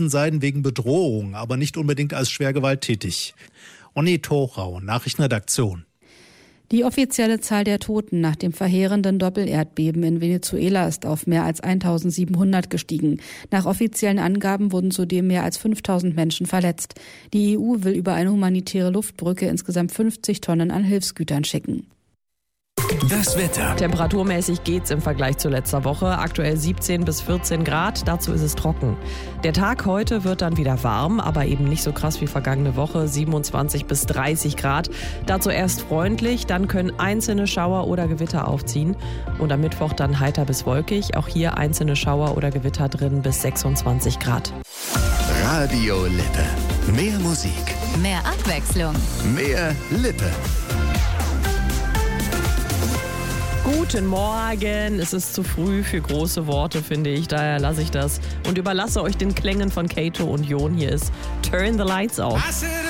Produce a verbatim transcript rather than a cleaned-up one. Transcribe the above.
gewesen seien wegen Bedrohung, aber nicht unbedingt als schwer gewalttätig. Onni Thorau, Nachrichtenredaktion. Die offizielle Zahl der Toten nach dem verheerenden Doppelerdbeben in Venezuela ist auf mehr als eintausendsiebenhundert gestiegen. Nach offiziellen Angaben wurden zudem mehr als fünftausend Menschen verletzt. Die E U will über eine humanitäre Luftbrücke insgesamt fünfzig Tonnen an Hilfsgütern schicken. Das Wetter. Temperaturmäßig geht's im Vergleich zu letzter Woche. Aktuell siebzehn bis vierzehn Grad, dazu ist es trocken. Der Tag heute wird dann wieder warm, aber eben nicht so krass wie vergangene Woche, siebenundzwanzig bis dreißig Grad. Dazu erst freundlich, dann können einzelne Schauer oder Gewitter aufziehen. Und am Mittwoch dann heiter bis wolkig, auch hier einzelne Schauer oder Gewitter drin bis sechsundzwanzig Grad. Radio Lippe. Mehr Musik. Mehr Abwechslung. Mehr Lippe. Guten Morgen, es ist zu früh für große Worte, finde ich, daher lasse ich das und überlasse euch den Klängen von Kato und Jon. Hier ist Turn the Lights Off.